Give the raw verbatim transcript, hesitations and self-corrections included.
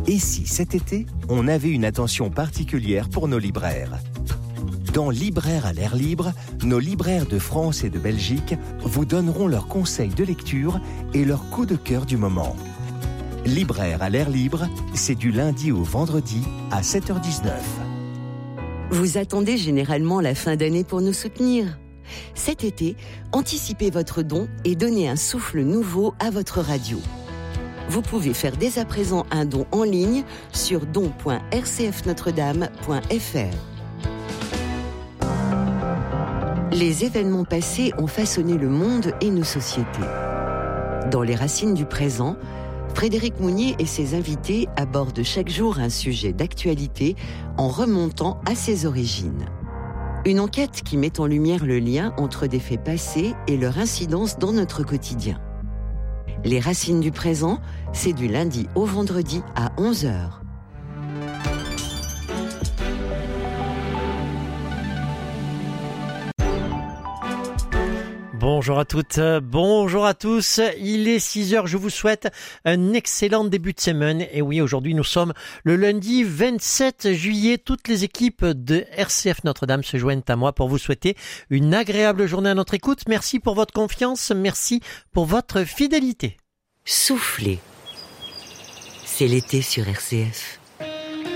Et si cet été, on avait une attention particulière pour nos libraires ? Dans Libraires à l'air libre, nos libraires de France et de Belgique vous donneront leurs conseils de lecture et leurs coups de cœur du moment. Libraires à l'air libre, c'est du lundi au vendredi à sept heures dix-neuf. Vous attendez généralement la fin d'année pour nous soutenir. Cet été, anticipez votre don et donnez un souffle nouveau à votre radio. Vous pouvez faire dès à présent un don en ligne sur don point r c f notre dame point f r. Les événements passés ont façonné le monde et nos sociétés. Dans Les Racines du présent, Frédéric Mounier et ses invités abordent chaque jour un sujet d'actualité en remontant à ses origines. Une enquête qui met en lumière le lien entre des faits passés et leur incidence dans notre quotidien. Les Racines du présent, c'est du lundi au vendredi à onze heures. Bonjour à toutes, bonjour à tous, il est six heures, je vous souhaite un excellent début de semaine. Et oui, aujourd'hui nous sommes le lundi vingt-sept juillet, toutes les équipes de R C F Notre-Dame se joignent à moi pour vous souhaiter une agréable journée à notre écoute. Merci pour votre confiance, merci pour votre fidélité. Soufflez, c'est l'été sur R C F.